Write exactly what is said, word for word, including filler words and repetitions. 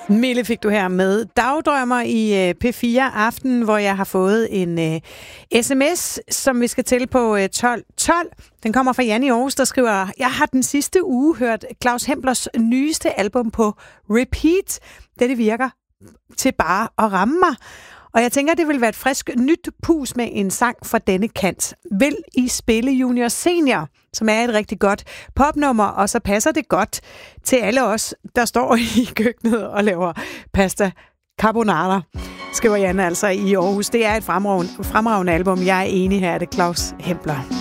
Mille fik du her med Dagdrømmer i P fire Aften, hvor jeg har fået en uh, sms, som vi skal til på uh, tolv tolv. Den kommer fra Jan i Aarhus, der skriver: Jeg har den sidste uge hørt Claus Hemplers nyeste album på repeat. Det virker til bare at ramme mig. Og jeg tænker, det vil være et frisk nyt pus med en sang fra denne kant. Vil I spille Junior Senior, som er et rigtig godt popnummer, og så passer det godt til alle os, der står i køkkenet og laver pasta carbonara, skriver Jan altså i Aarhus. Det er et fremragende, fremragende album. Jeg er enig, her er det Claus Hempler.